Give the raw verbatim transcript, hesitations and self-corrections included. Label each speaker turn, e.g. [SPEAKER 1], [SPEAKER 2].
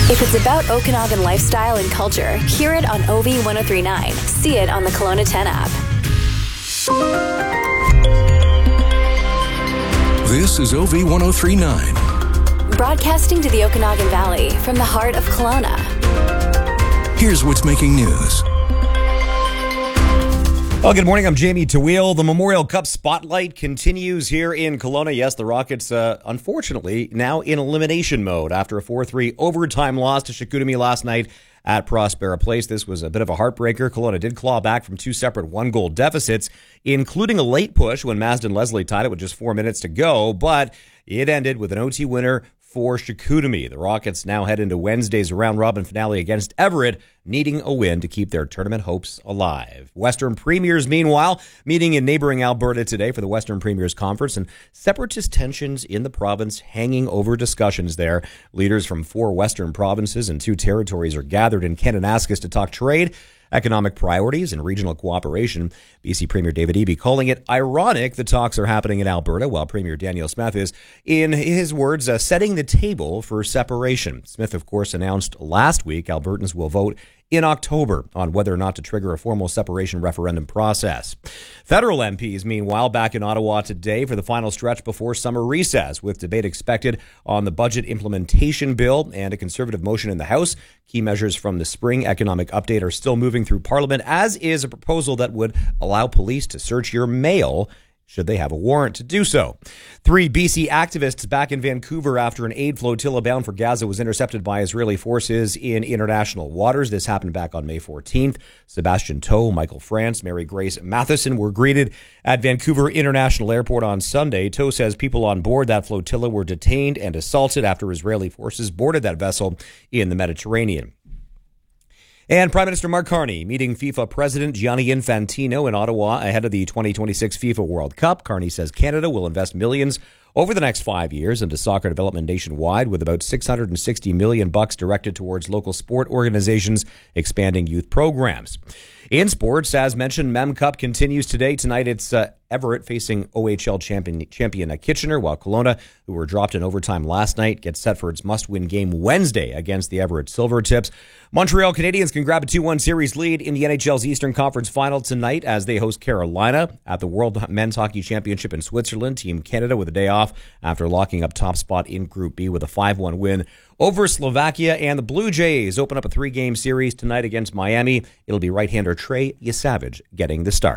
[SPEAKER 1] If it's about Okanagan lifestyle and culture, hear it on O V ten thirty-nine. See it on the Kelowna ten app.
[SPEAKER 2] This is O V ten thirty-nine.
[SPEAKER 1] Broadcasting to the Okanagan Valley from the heart of Kelowna.
[SPEAKER 2] Here's what's making news.
[SPEAKER 3] Well, good morning. I'm Jamie Tawil. The Memorial Cup spotlight continues here in Kelowna. Yes, the Rockets, uh, unfortunately, now in elimination mode after a four three overtime loss to Chicoutimi last night at Prospera Place. This was a bit of a heartbreaker. Kelowna did claw back from two separate one-goal deficits, including a late push when Mazden Leslie tied it with just four minutes to go, but it ended with an O T winner for Chicoutimi. The Rockets now head into Wednesday's round-robin finale against Everett, needing a win to keep their tournament hopes alive. Western Premiers, meanwhile, meeting in neighboring Alberta today for the Western Premiers Conference, and separatist tensions in the province hanging over discussions there. Leaders from four Western provinces and two territories are gathered in Kananaskis to talk trade, economic priorities, and regional cooperation. B C Premier David Eby calling it ironic the talks are happening in Alberta, while Premier Daniel Smith is, in his words, uh, setting the table for separation. Smith, of course, announced last week Albertans will vote in October on whether or not to trigger a formal separation referendum process. Federal M Ps, meanwhile, back in Ottawa today for the final stretch before summer recess, with debate expected on the budget implementation bill and a Conservative motion in the House. Key measures from the spring economic update are still moving through Parliament, as is a proposal that would allow police to search your mail should they have a warrant to do so. Three B C activists back in Vancouver after an aid flotilla bound for Gaza was intercepted by Israeli forces in international waters. This happened back on May fourteenth. Sebastian Toe, Michael France, Mary Grace Matheson were greeted at Vancouver International Airport on Sunday. Toe says people on board that flotilla were detained and assaulted after Israeli forces boarded that vessel in the Mediterranean. And Prime Minister Mark Carney meeting FIFA President Gianni Infantino in Ottawa ahead of the twenty twenty-six FIFA World Cup. Carney says Canada will invest millions over the next five years into soccer development nationwide, with about six hundred sixty million bucks directed towards local sport organizations expanding youth programs. In sports, as mentioned, Mem Cup continues today. Tonight, it's uh, Everett facing O H L champion, champion uh, Kitchener, while Kelowna, who were dropped in overtime last night, gets set for its must-win game Wednesday against the Everett Silvertips. Montreal Canadiens can grab a two one series lead in the N H L's Eastern Conference Final tonight as they host Carolina at the World Men's Hockey Championship in Switzerland. Team Canada with a day off after locking up top spot in Group B with a five one win over Slovakia. And the Blue Jays open up a three-game series tonight against Miami. It'll be right-hander Trey Yesavage getting the start.